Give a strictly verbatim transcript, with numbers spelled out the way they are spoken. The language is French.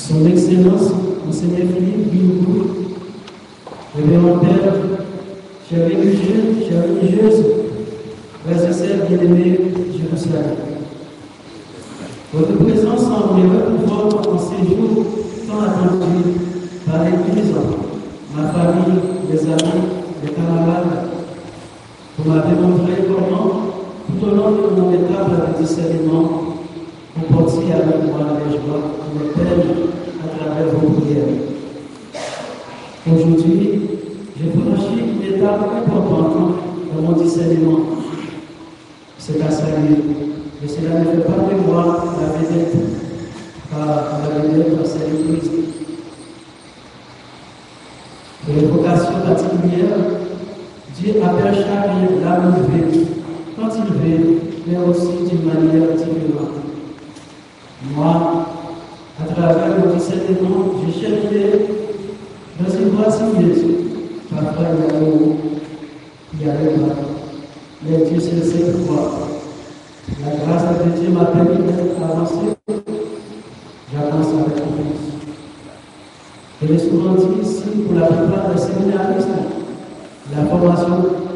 Son Excellence, Monseigneur Philippe Guilloukou, Révérend Père, chers religieux, chères religieuses, frères et sœurs bien-aimés, Jérusalem. Votre présence en heureux pouvoir en ces jours tant attendus par l'Église, ma famille, les amis, les camarades. Vous m'avez montré comment, tout au long de mon étape de discernement, vous portiez avec moi les joies et les peines à travers vos prières. Aujourd'hui, j'ai franchi une étape importante dans mon discernement. C'est à saluer. Mais cela ne fait pas de moi la vedette, car la vedette, c'est l'Église. Pour l'évocation particulière, Dieu appelle chaque l'âme levée, quand il veut, mais aussi d'une manière différente. Moi, à travers mon discernement, j'ai cherché dans une voie sinueuse. Parfois, il y a le haut, il y a le bas. Mais Dieu sait ce pourquoi. La grâce de Dieu m'a permis d'être avancé. J'avance avec confiance. Je l'ai souvent dit ici pour la plupart des séminaristes, la formation